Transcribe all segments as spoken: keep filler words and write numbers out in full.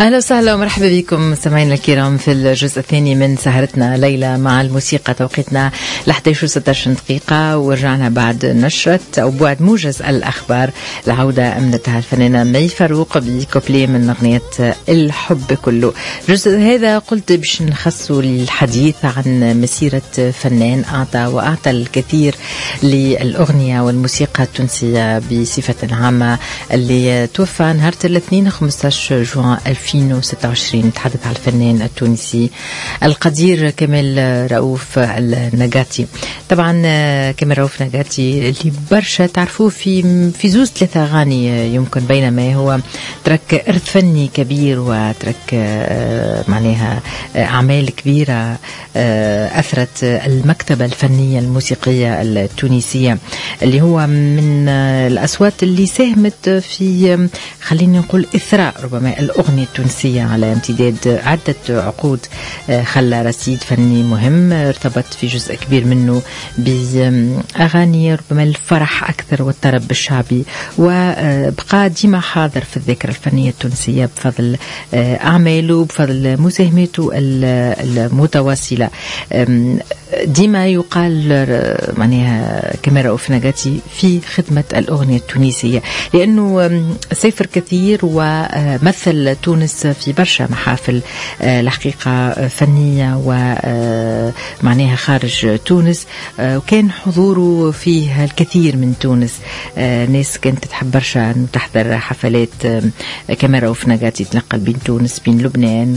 أهلا وسهلا ومرحبا بكم مستمعينا الكرام في الجزء الثاني من سهرتنا ليلة مع الموسيقى. توقيتنا ل إحدى عشرة وستة عشر دقيقة، ورجعنا بعد نشرة أو بعد موجز الأخبار. العودة أمنتها الفنانة مي فاروق بكوبليه من أغنية الحب كله. الجزء هذا قلت باش نخصه الحديث عن مسيرة فنان أعطى وأعطى الكثير للأغنية والموسيقى التونسية بصفة عامة، اللي توفى نهار الاثنين خمسة عشر جوان ألفين وستة وعشرين. نتحدث على الفنان التونسي القدير كمال رؤوف النجاتي. طبعا كمال رؤوف النجاتي اللي برشا تعرفوه في في زوز ثلاثة أغاني يمكن، بينما هو ترك إرث فني كبير وترك معناها أعمال كبيرة أثرت المكتبة الفنية الموسيقية التونسية، اللي هو من الأصوات اللي ساهمت في خليني نقول إثراء ربما الأغنية التونسية على امتداد عدة عقود. خلى رصيد فني مهم ارتبط في جزء كبير منه بأغاني ربما الفرح أكثر والطرب الشعبي، وبقى ديما حاضر في الذاكرة الفنية التونسية بفضل أعماله، بفضل مساهمته المتواصلة. ديما يقال معناها كمال رؤوف النجاتي في خدمة الأغنية التونسية، لأنه سافر كثير ومثل تونس في برشا محافل الحقيقة فنية ومعناها خارج تونس، وكان حضوره فيه الكثير من تونس. ناس كانت تحب برشا أن تحضر حفلات كمال رؤوف النجاتي، تنقل بين تونس بين لبنان،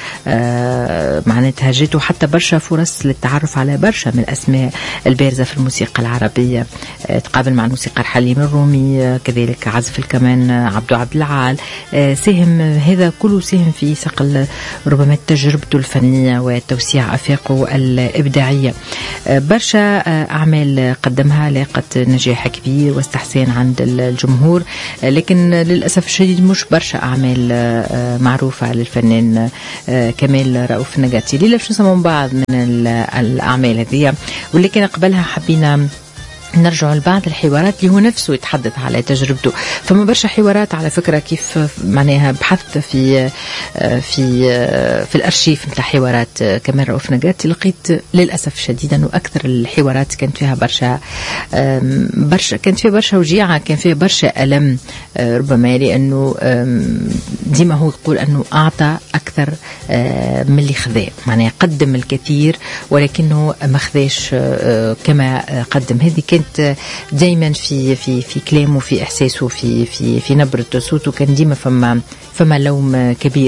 ومعناتها جاته حتى برشا فرص للتعرف على برشا من الأسماء البارزة في الموسيقى العربية. تقابل مع الموسيقار حليم الرومي، كذلك عزف الكمان عبدو عبد العال. ساهم هذا كله ساهم في صقل ربما تجربته الفنية وتوسيع أفاقه الإبداعية. برشا أعمال قدمها لاقت نجاح كبير واستحسان عند الجمهور، لكن للأسف الشديد مش برشا أعمال معروفة للفنان كمال رؤوف النجاتي. ليلة باش نسمعوا بعض من الأعمال هذه، ولكن قبلها حبينا نرجع لبعض الحوارات اللي هو نفسه يتحدث على تجربته. فما برشا حوارات على فكرة، كيف معناها بحثت في في في الأرشيف متاع حوارات كمال رؤوف النجاتي، لقيت للأسف شديدا أنه أكثر الحوارات كانت فيها برشا برشا كانت فيها برشا وجيعة، كان فيها برشا ألم ربما، لأنه ديما هو يقول أنه أعطى أكثر من اللي خذاه، معناها قدم الكثير ولكنه ما خذاش كما قدم. هذه كانت دائما في في في كلامه، في احساسه، في في في نبره صوته، كان ديما فما فما لوم كبير.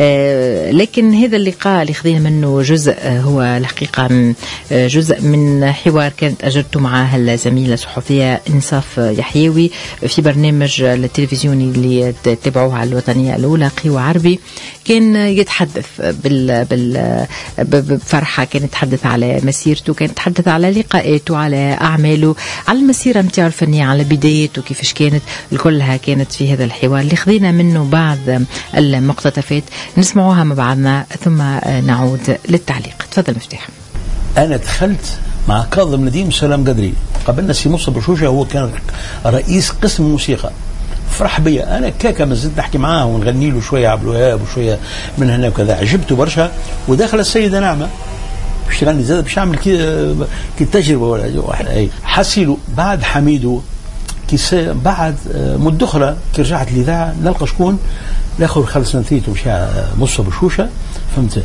لكن هذا اللقاء اللي خذينا منه جزء هو الحقيقه جزء من حوار كانت اجرته معها الزميله الصحفيه انصاف يحيوي في برنامج التلفزيوني اللي تتابعوه على الوطنيه الاولى قهوه عربي. كان يتحدث بال بال بفرحه، كان يتحدث على مسيرته، كان يتحدث على لقاءاته، على اعماله، على المسيره نتاعو الفنيه، على بدايته كيفاش كانت، كلها كانت في هذا الحوار اللي خذينا منه بعض المقتطفات نسمعوها مع بعضنا ثم نعود للتعليق. تفضل مفتاح. انا دخلت مع كاظم نديم سلام قدري، قابلنا سي مصطفى بشوشه، هو كان رئيس قسم الموسيقى. فرح بيا انا كاكا، ما زلت نحكي معاه ونغني له شويه عبد الوهاب وشويه من هنا وكذا، عجبته برشا. ودخل السيده نعمه باش تغني زاد، باش نعمل كي كي تجربه ولا واحد. اي حسيلو بعد حميدو كي بعد مده اخرى كي رجعت الاذاعه نلقى شكون الاخر خلص نثيته مشى مصطفى بشوشه، فهمت؟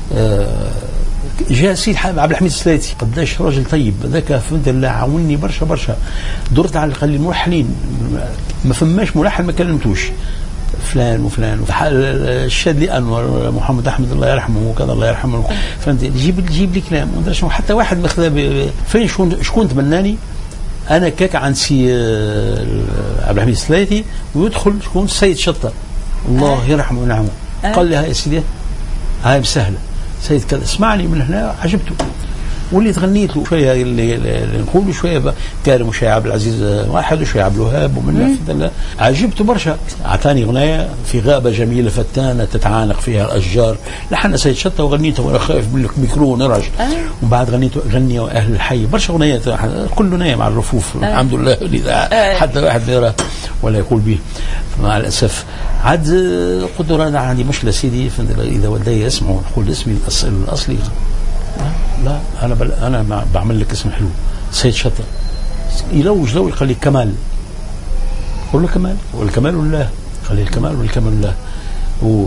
جاء سيد عبد الحميد السليتي، قداش راجل طيب ذاك، فهمت؟ اللي عاوني برشا برشا. درت على قال لي الملحنين، ما فماش ملحن ما كلمتوش فلان وفلان. الشادلي انور، محمد احمد الله يرحمه وكذا الله يرحمه، فهمت؟ جيب جيب لي كلام وما حتى واحد ماخذ فين. شكون شكون تمناني انا كاك عند سي عبد الحميد السليتي، ويدخل شكون السيد شطه الله يرحمه ونعمه، قال لي هاي يا سيدي هاي مسهله سيد كذا، اسمعني من هنا، عجبته. واللي تغنيت له شويه اللي, اللي نقولوا شويه كارم وشويه عبد العزيز واحد وشويه عبد الوهاب ومن عجبته برشا. اعطاني اغنيه في غابه جميله فتانه تتعانق فيها الاشجار، لحن سيد شطه وغنيتها وانا خايف من الميكرو نرعش. ومن بعد غنيت غني اهل الحي برشا اغنيات كله نايم على الرفوف الحمد لله، حتى واحد يرى ولا يقول به مع الاسف. عاد قلت له انا عندي مشكله سيدي اذا ولدي يسمعوا نقول اسمي الاصلي. لا انا بل انا بعمل لك اسم حلو سيد شطه. يلوج لو يقول لي كمال، قول له كمال والكمال لله، خلي الكمال والكمال لله. و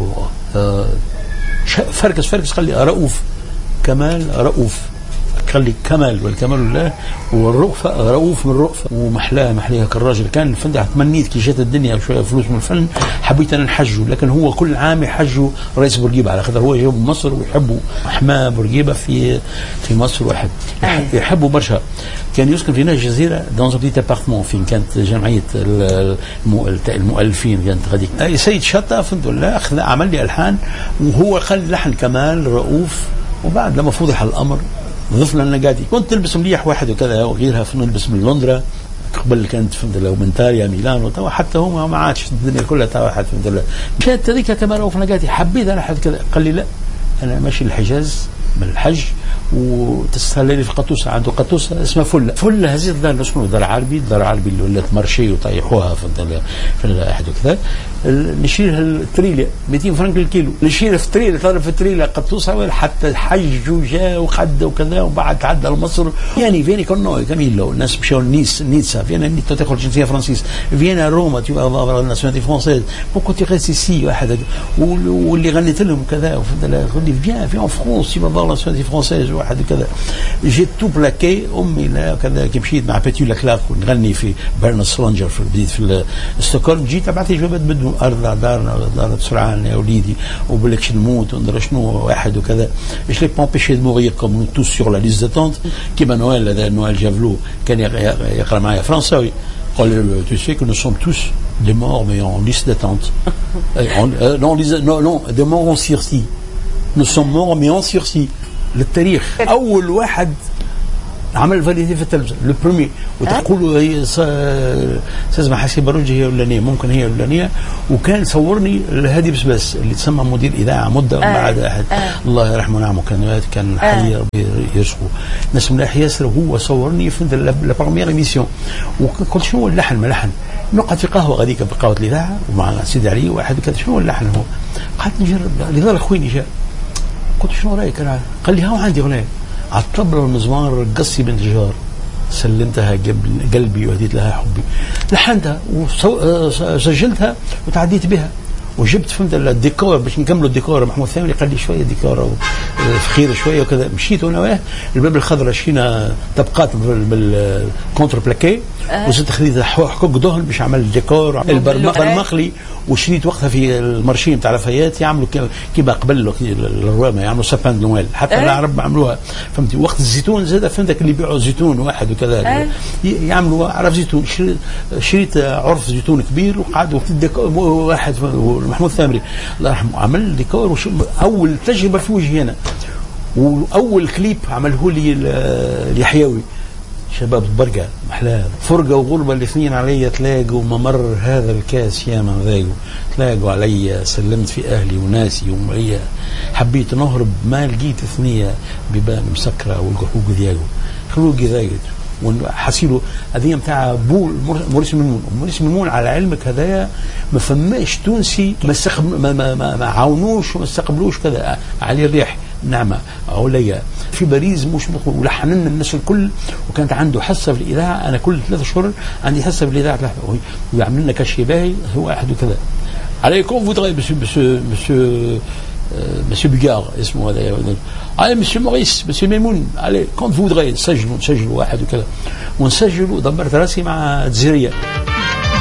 فركس فركس خلي رؤوف كمال رؤوف، خلي كمال والكمال لله، والرؤفة رؤوف من رؤفة ومحلاها محليها كالراجل. كان الفندق تمنيت كي جات الدنيا شويه فلوس من الفن حبيت انا نحجه، لكن هو كل عام يحجوا رئيس بورقيبه على خاطر هو يجيب مصر ويحبوا حماه بورقيبه في في مصر واحد يحبوا برشا. كان يسكن في نهج الجزيره دون بيت ابارتمون فين كانت جمعيه المؤلفين كانت غاديك. اي سيد شطه فهمت ولا اخذ عمل لي الحان وهو خلى لحن كمال رؤوف. وبعد لما فضح الامر ضفنا النقادي كنت تلبس مليح واحد وكذا وغيرها في نلبس من لندرا قبل كانت فهمت لو من تاليا ميلان وتوا حتى هم ما عادش الدنيا كلها توا واحد فهمت له. كانت هذيك كما رؤوف نقادي حبيت انا حد كذا قال لي لا انا ماشي الحجاز من الحج وتستهل لي في قطوسه عنده قطوسه اسمها فله فله هذه الدار شنو دار عربي دار عربي اللي ولات مارشي وطيحوها في في الاحد وكذا نشيلها التريله مئتين فرنك الكيلو نشيلها في التريله صار في التريله قطوسه حتى الحج وجاء وقد وكذا وبعد تعدى لمصر يعني فيني كونو كاميلو الناس مشاو نيس نيتسا فينا نيت تاخذ جنسيه فرنسيس فينا روما tu vas avoir la nationalité française pourquoi tu restes ici واحد واللي غنيت لهم كذا قال لي viens viens en France tu vas avoir la nationalité française واحد كذا. جيت تو بلاكي امي لا كذا كي مشيت مع بيتي لاكلاك ونغني في برنا سلانجر في بديت في ستوكهولم جيت بعث لي جوابات بدو ارض دارنا دار سرعان يا وليدي وبلكش نموت وندير شنو واحد وكذا. ايش لي بامبيشي دو مورير كوم تو سور لا ليست داتونت كيما نويل هذا نويل جافلو كان يقرا معايا فرنساوي قال tu sais que nous sommes tous des morts mais en liste d'attente non non non des morts en sursis nous sommes morts mais en sursis. للتاريخ اول واحد عمل فاليدي في التلفزيون لو برومي وتقولوا هي استاذ حسيب الرجي هي ولا ممكن هي ولا وكان صورني الهادي بسباس اللي تسمى مدير اذاعه مده ومن بعد احد الله يرحمه ونعمه كان كان حي ربي يرزقه ناس ملاح ياسر وهو صورني في لا بروميير ايميسيون وقلت شنو اللحن ما لحن نقعد في قهوه غاديك بقهوه الاذاعه ومع سيدي علي واحد كذا شنو اللحن هو قعدت نجرب لذلك خويني جاء قلت شنو رايك انا قال لي ها عندي اغنيه على الطبله والمزمار قصي بنت جار سلمتها قلبي وهديت لها حبي لحنتها وسجلتها وتعديت بها وجبت فهمت الديكور باش نكملوا الديكور. محمود ثاني قال لي شويه ديكور فخير شويه وكذا مشيت وانا وياه الباب الخضراء شينا طبقات بالكونتر بلاكي وزدت خديت حكوك دهن باش نعمل الديكور البرمخلي وشريت وقتها في المارشي نتاع لافايات يعملوا كيما قبل الروامه يعملوا سابان نويل حتى العرب عملوها فهمتي وقت الزيتون زاد فهمتك اللي يبيعوا زيتون واحد وكذا يعملوا عرف زيتون شريت عرف زيتون كبير وقعد وقت الديكور واحد محمود ثامري الله يرحمه عمل ديكور اول تجربه في وجهي انا واول كليب عمله لي اليحيوي شباب البرقة محلاه فرقة وغربة الاثنين علي تلاقوا ممر هذا الكاس يا من ذاقوا تلاقوا علي سلمت في أهلي وناسي ومعية حبيت نهرب ما لقيت ثنية بيبان مسكرة والقحوق ذياقوا خلوقي ذاقت وحسيلوا هذه متاع بول موريس ميمون موريس ميمون على علمك هذايا ما فماش تونسي ما ما ما, ما, ما عاونوش وما استقبلوش كذا علي الريح نعمة عليا في باريس مش ولحننا الناس الكل وكانت عنده حصة في الإذاعة أنا كل ثلاثة شهور عندي حصة في الإذاعة ويعمل لنا كشي باهي هو واحد وكذا عليكم فودري مسيو مسيو مسيو مسيو بيغار اسمه هذا علي مسيو موريس مسيو ميمون علي كونت فودري نسجلوا نسجلوا واحد وكذا ونسجلوا دبرت راسي مع الجزائرية